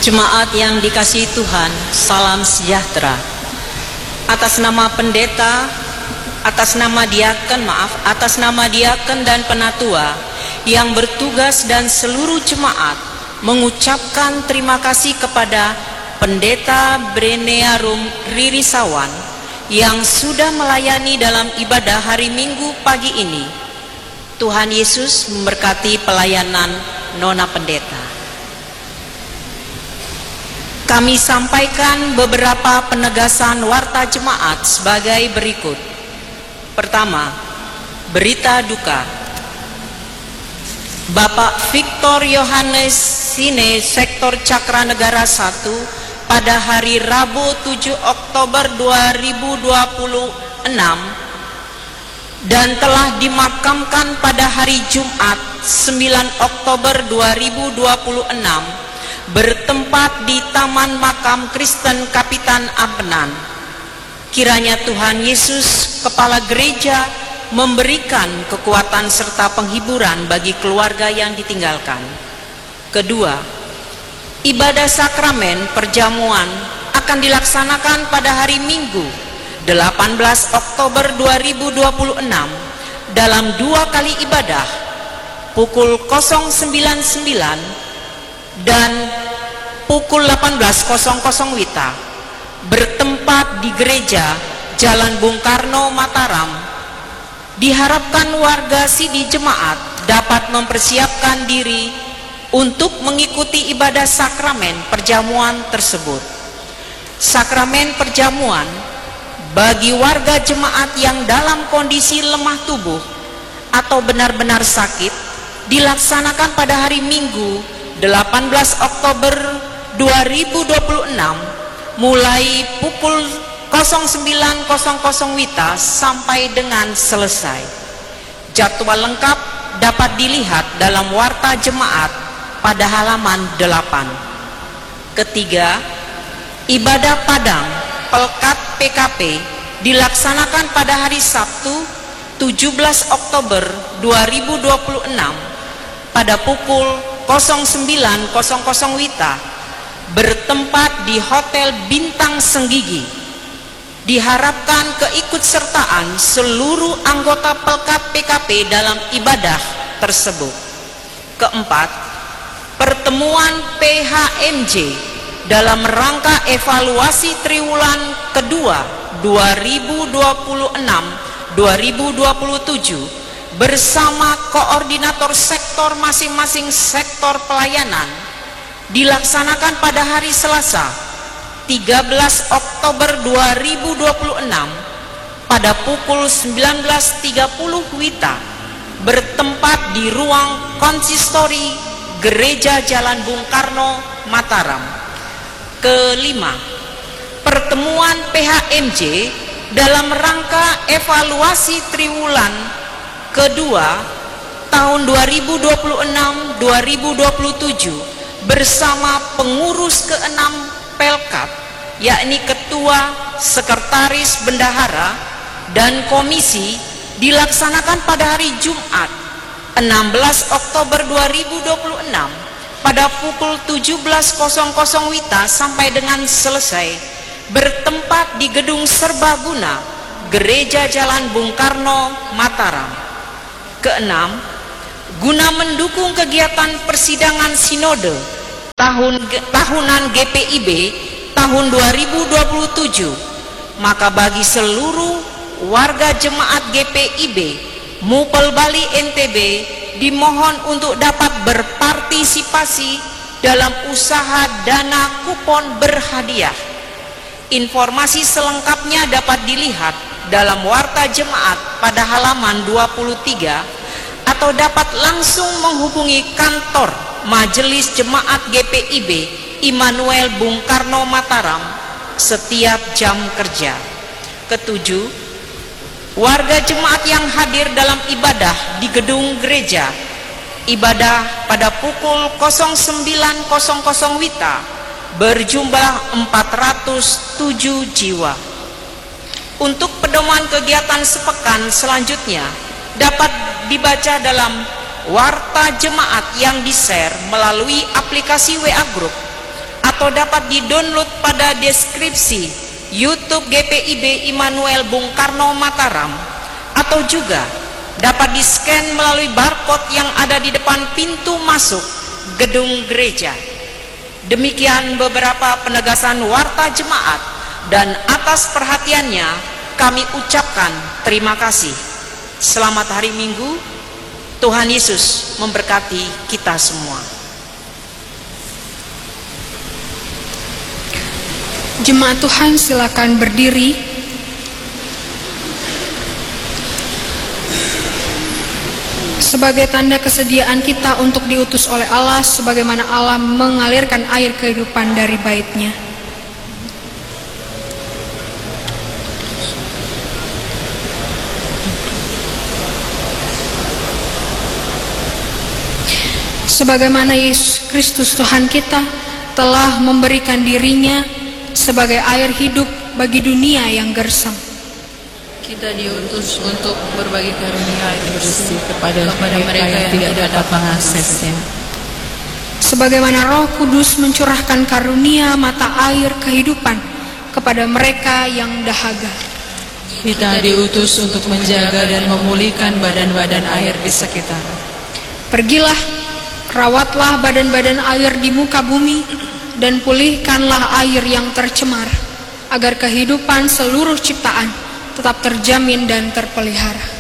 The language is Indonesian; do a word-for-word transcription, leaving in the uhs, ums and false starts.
Jemaat yang dikasihi Tuhan, salam sejahtera. Atas nama pendeta, atas nama diaken, maaf, atas nama diaken dan penatua yang bertugas dan seluruh jemaat mengucapkan terima kasih kepada Pendeta Brenearum Ririsawan yang sudah melayani dalam ibadah hari Minggu pagi ini. Tuhan Yesus memberkati pelayanan Nona Pendeta. Kami sampaikan beberapa penegasan warta jemaat sebagai berikut. Pertama, berita duka. Bapak Victor Yohanes Sine, Sektor Cakranegara satu, pada hari Rabu tujuh Oktober dua ribu dua puluh enam dan telah dimakamkan pada hari Jumat sembilan Oktober dua ribu dua puluh enam bertempat di Taman Makam Kristen Kapitan Ampenan. Kiranya Tuhan Yesus, Kepala Gereja, memberikan kekuatan serta penghiburan bagi keluarga yang ditinggalkan. Kedua, ibadah sakramen perjamuan akan dilaksanakan pada hari Minggu delapan belas Oktober dua ribu dua puluh enam dalam dua kali ibadah pukul sembilan sembilan dan pukul delapan belas Wita bertempat di gereja Jalan Bung Karno, Mataram. Diharapkan warga sidi jemaat dapat mempersiapkan diri untuk mengikuti ibadah sakramen perjamuan tersebut. Sakramen perjamuan bagi warga jemaat yang dalam kondisi lemah tubuh atau benar-benar sakit dilaksanakan pada hari Minggu delapan belas Oktober dua ribu dua puluh enam mulai pukul sembilan Wita sampai dengan selesai. Jadwal lengkap dapat dilihat dalam warta jemaat pada halaman delapan. Ketiga, ibadah padang Pelkat P K P dilaksanakan pada hari Sabtu tujuh belas Oktober dua ribu dua puluh enam pada pukul sembilan Wita bertempat di Hotel Bintang Senggigi. Diharapkan keikutsertaan seluruh anggota Pelkat P K P dalam ibadah tersebut. Keempat, pertemuan P H M J dalam rangka evaluasi triwulan kedua dua ribu dua puluh enam dua ribu dua puluh tujuh bersama koordinator sektor masing-masing sektor pelayanan dilaksanakan pada hari Selasa tiga belas Oktober dua ribu dua puluh enam pada pukul sembilan belas tiga puluh Wita bertempat di ruang konsistori Gereja Jalan Bung Karno, Mataram. Kelima, pertemuan P H M J dalam rangka evaluasi triwulan kedua tahun dua ribu dua puluh enam dua ribu dua puluh tujuh bersama pengurus keenam Pelkat, yakni ketua, sekretaris, bendahara, dan komisi dilaksanakan pada hari Jumat enam belas Oktober dua ribu dua puluh enam pada pukul tujuh belas Wita sampai dengan selesai bertempat di Gedung Serbaguna Gereja Jalan Bung Karno, Mataram. Keenam, guna mendukung kegiatan persidangan sinode tahun tahunan G P I B tahun dua ribu dua puluh tujuh, maka bagi seluruh warga jemaat G P I B Mupel Bali N T B dimohon untuk dapat berpartisipasi dalam usaha dana kupon berhadiah. Informasi selengkapnya dapat dilihat dalam warta jemaat pada halaman dua puluh tiga atau dapat langsung menghubungi kantor Majelis Jemaat G P I B Immanuel Bung Karno, Mataram setiap jam kerja. Ketujuh, warga jemaat yang hadir dalam ibadah di gedung gereja, ibadah pada pukul sembilan Wita berjumlah empat ratus tujuh jiwa. Untuk pedoman kegiatan sepekan selanjutnya dapat dibaca dalam warta jemaat yang di-share melalui aplikasi W A Group atau dapat di-download pada deskripsi YouTube G P I B Immanuel Bung Karno Mataram, atau juga dapat di-scan melalui barcode yang ada di depan pintu masuk gedung gereja. Demikian beberapa penegasan warta jemaat, dan atas perhatiannya kami ucapkan terima kasih. Selamat hari Minggu. Tuhan Yesus memberkati kita semua. Jemaat Tuhan, silakan berdiri. Sebagai tanda kesediaan kita untuk diutus oleh Allah, sebagaimana Allah mengalirkan air kehidupan dari bait-Nya. Sebagaimana Yesus Kristus Tuhan kita telah memberikan dirinya sebagai air hidup bagi dunia yang gersang, kita diutus untuk berbagi karunia air bersih kepada, kepada mereka yang tidak dapat mengaksesnya. Sebagaimana Roh Kudus mencurahkan karunia mata air kehidupan kepada mereka yang dahaga, kita diutus untuk menjaga dan memulihkan badan-badan air di sekitar. Pergilah, rawatlah badan-badan air di muka bumi, dan pulihkanlah air yang tercemar, agar kehidupan seluruh ciptaan tetap terjamin dan terpelihara.